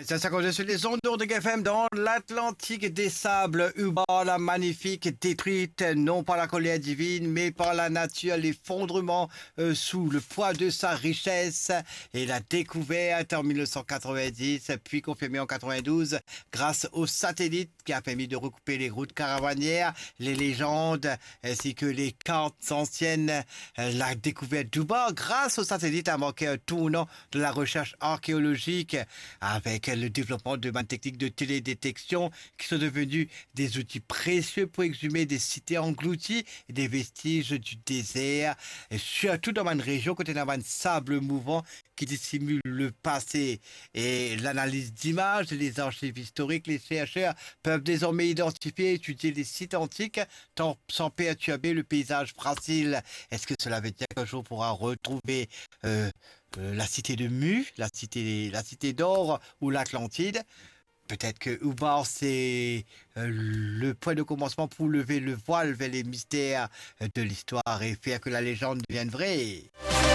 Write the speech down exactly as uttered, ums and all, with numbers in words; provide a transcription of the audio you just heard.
Ça, ça continue sur les ondes de F M dans l'Atlantique des sables. Ubar, la magnifique, détruite non par la colère divine, mais par la nature, l'effondrement euh, sous le poids de sa richesse et la découverte en mille neuf cent quatre-vingt-dix, puis confirmée en quatre-vingt-douze grâce au satellite qui a permis de recouper les routes caravanières, les légendes ainsi que les cartes anciennes. La découverte d'Ubar grâce au satellite a marqué un tournant de la recherche archéologique avec le développement de techniques de télédétection qui sont devenus des outils précieux pour exhumer des cités englouties et des vestiges du désert, et surtout dans une région côté d'un sable mouvant qui dissimule le passé. Et l'analyse d'images et les archives historiques, les chercheurs peuvent désormais identifier et étudier les sites antiques tant, sans perturber le paysage fragile. Est-ce que cela veut dire qu'un jour on pourra retrouver euh, euh, la cité de Mu, la cité, la cité d'or ou l'Atlantide? Peut-être que Ubar, c'est euh, le point de commencement pour lever le voile vers les mystères euh, de l'histoire et faire que la légende devienne vraie.